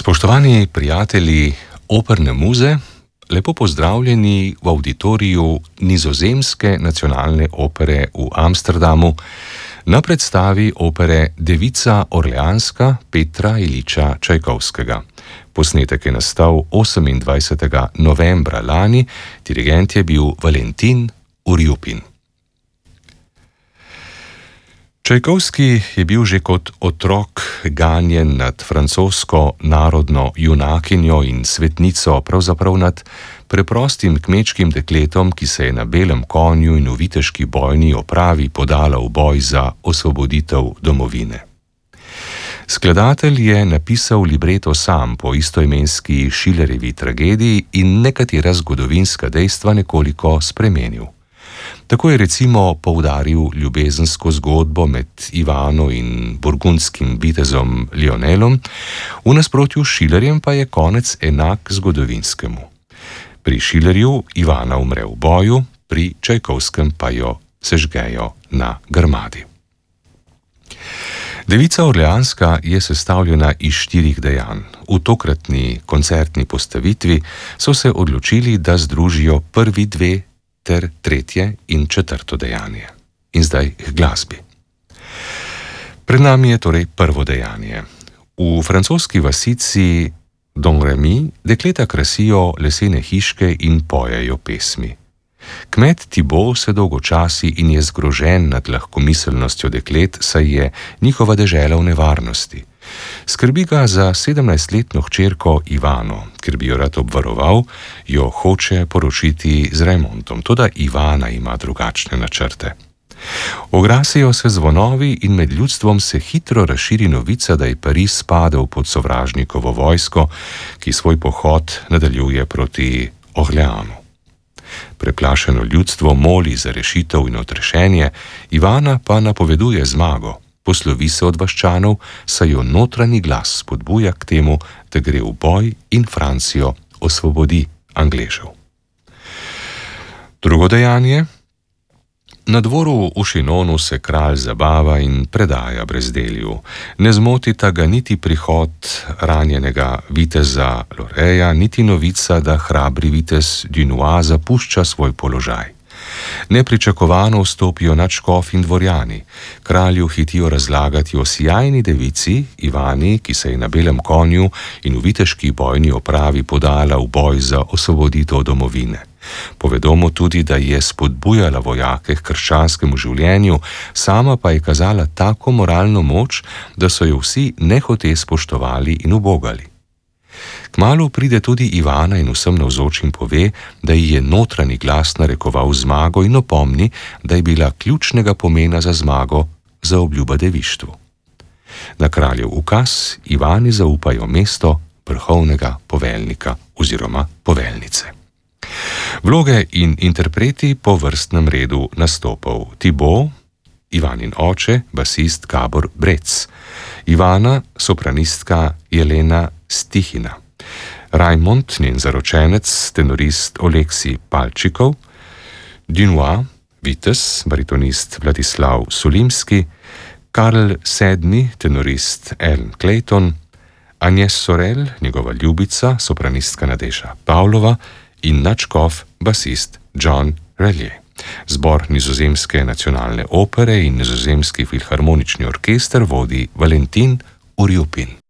Spoštovani prijatelji operne muze, lepo pozdravljeni v avditoriju Nizozemske nacionalne opere v Amsterdamu na predstavi opere Devica Orleanska Petra Iljiča Čajkovskega. Posnetek je nastal 28. novembra lani, dirigent je bil Valentin Urjupin. Čajkovski je bil že kot otrok ganjen nad francosko narodno junakinjo in svetnico, pravzaprav nad preprostim kmečkim dekletom, ki se je na belem konju in v viteški bojni opravi podala v boj za osvoboditev domovine. Skladatelj je napisal libreto sam po istoimenski Schillerjevi tragediji in nekatera zgodovinska dejstva nekoliko spremenil. Tako je recimo poudaril ljubezensko zgodbo med Ivano in burgundskim vitezom Lionelom, v nasprotju s Schillerjem pa je konec enak zgodovinskemu. Pri Schillerju Ivana umre v boju, pri Čajkovskem pa jo sežgejo na grmadi. Devica Orleanska je sestavljena iz 4 dejanj. V tokratni koncertni postavitvi so se odločili, da združijo prvi 2 ter 3. in 4. dejanje. In zdaj k glasbi. Pred nami je torej prvo dejanje. V francoski vasici Domremy dekleta krasijo lesene hiške in pojejo pesmi. Kmet Thibaut se dolgočasi in je zgrožen nad lahkomiselnostjo deklet, saj je njihova dežela v nevarnosti. Skrbi ga za 17-letno hčerko Ivano, ker bi jo rad obvaroval, jo hoče poročiti z Raymontom, toda Ivana ima drugačne načrte. Oglasijo se zvonovi in med ljudstvom se hitro razširi novica, da je Pariz spadel pod sovražnikovo vojsko, ki svoj pohod nadaljuje proti Orleanu. Preplašeno ljudstvo moli za rešitev in odrešenje, Ivana pa napoveduje zmago. Poslovi se od vaščanov, saj jo notranji glas spodbuja k temu, da gre v boj in Francijo osvobodi Angležev. Drugo dejanje. Na dvoru v Chignonu se kralj zabava in predaja brezdelju. Ne zmotita ga niti prihod ranjenega viteza Loreja, niti novica, da hrabri vitez Dunois zapušča svoj položaj. Nepričakovano vstopijo nadškof in dvorjani. Kralju hitijo razlagati o sijajni devici Ivani, ki se je na belem konju in v viteški bojni opravi podala v boj za osvoboditev domovine. Povedo mu tudi, da je spodbujala vojake k krščanskemu življenju, sama pa je kazala tako moralno moč, da so jo vsi nehote spoštovali in ubogali. Kmalu pride tudi Ivana in vsem navzočim pove, da ji je notranji glas narekoval zmago in opomni, da je bila ključnega pomena za zmago zaobljuba devištvu. Na kraljev ukaz Ivani zaupajo mesto vrhovnega poveljnika oziroma poveljnice. Vloge in interpreti po vrstnem redu nastopov. Thibaut, Ivanin oče, basist Gabor Brec. Ivana, sopranistka Jelena Stihina. Raymond, njen zaročenec, tenorist Oleksij Palčikov. Dunois, vitez, baritonist Vladislav Sulimski. Karl VII, tenorist Ellen Clayton. Agnès Sorel, njegova ljubica, sopranistka Nadeža Pavlova in nadškof, basist John Relier. Zbor Nizozemske nacionalne opere in Nizozemski filharmonični orkester vodi Valentin Urjupin.